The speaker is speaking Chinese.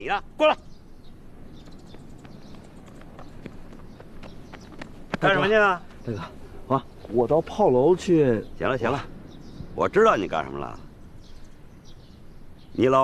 你呀，过来！干什么去啊？ 大哥，啊，我到炮楼去。 行了，我知道你干什么了。你老